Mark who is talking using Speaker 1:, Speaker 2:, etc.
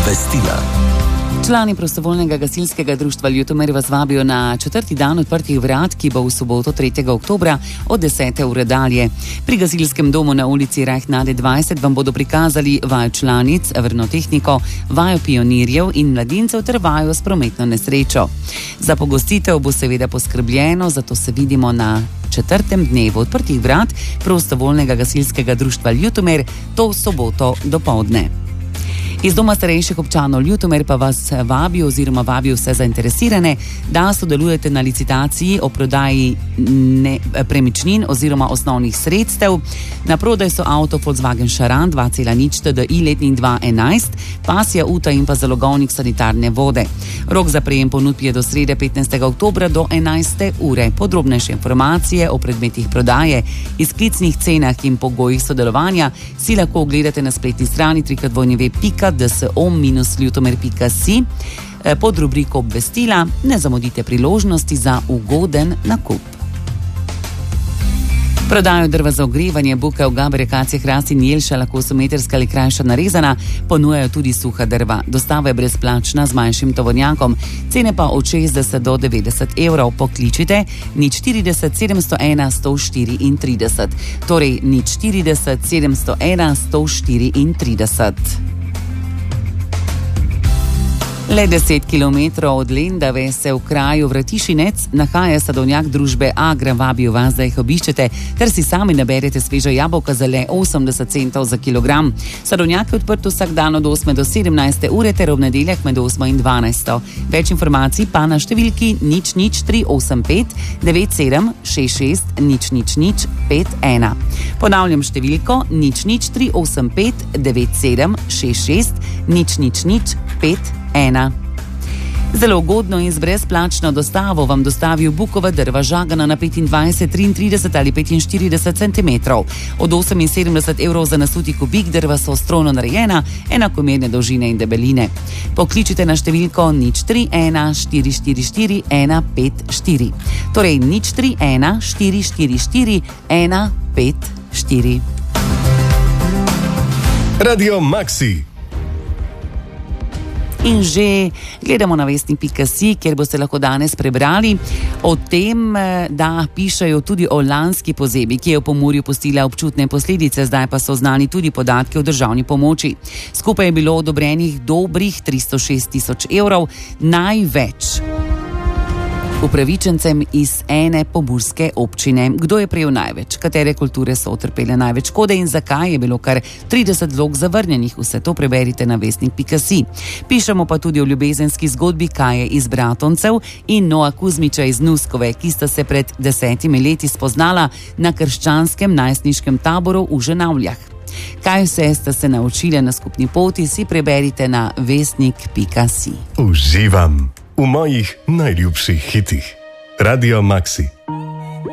Speaker 1: Obvestila.
Speaker 2: Člani prostovoljnega gasilskega društva Ljutomer vas vabijo na 4. dan odprtih vrat, ki bo v soboto 3. oktobra od 10. ure dalje. Pri gasilskem domu na ulici Rajhnade 20 vam bodo prikazali vajo članic, vrnotehniko, vajo pionirjev in mladincev ter vajo s prometno nesrečo. Za pogostitev bo seveda poskrbljeno, zato se vidimo na 4. dnevu odprtih vrat prostovoljnega gasilskega društva Ljutomer, to soboto dopoldne. Iz Doma starejših občanov Ljutomer pa vas vabijo vse zainteresirane, da sodelujete na licitaciji o prodaji premičnin oziroma osnovnih sredstev. Na prodaj so avto Volkswagen Charan 2.0 TDI letnik 2011, pasja uta in pa zalogovnik sanitarne vode. Rok za prejem ponudb je do srede 15. oktobra do 11. ure. Podrobnejše informacije o predmetih prodaje, izklicnih cenah in pogojih sodelovanja si lahko ogledate na spletni strani www.dso-ljutomer.si pod rubriko obvestila. Ne zamudite priložnosti za ugoden nakup. Prodajo drva za ogrevanje, bukev, gaber, akacije, hrast in jelša, lahko 8-metrska ali krajša narezana, ponujajo tudi suha drva. Dostava je brezplačna z manjšim tovornjakom, cene pa od 60 do 90 evrov. Pokličite 040 701 134, torej 040 701 134. Le 10 km od Lendave se v kraju Vratišinec nahaja sadovnjak družbe Agra. Vabijo vas, da jih obiščete, ter si sami naberete sveža jabolka za le 80 centov za kilogram. Sadovnjak je odprt vsak dan od 8 do 17. ure ter ob nedeljah med 8 in 12. Več informacij pa na številki 00385 9766 00051. Ponavljam številko 00385 9766 00051. Zelo ugodno in z brezplačno dostavo vam dostavijo bukova drva žagana na 25, 33 ali 45 cm. Od 78 evrov za nasuti kubik drva so strojno narejena, enakomerne dolžine in debeline. Pokličite na številko 031 444 154. Torej 031 444 154.
Speaker 1: Radio Maxi.
Speaker 2: In že gledamo na vestnik.si, kjer boste lahko danes prebrali o tem, da pišejo tudi o lanski pozebi, ki je v Pomurju pustila občutne posledice, zdaj pa so znani tudi podatki o državni pomoči. Skupaj je bilo odobrenih dobrih 306 tisoč evrov, največ upravičencem iz ene pomurske občine. Kdo je prejel največ? Katere kulture so utrpele največ škode in zakaj je bilo kar 30 vlog zavrnjenih? Vse to preberite na vestnik.si. Pišemo pa tudi o ljubezenski zgodbi Kaje iz Bratoncev in Noa Kuzmiča iz Nuskove, ki sta se pred 10 leti spoznala na krščanskem najstniškem taboru v Ženavljah. Kaj vse sta se naučile na skupni poti, si preberite na vestnik.si.
Speaker 1: Uživam v mojih najljubših hitih. Radio Maxi.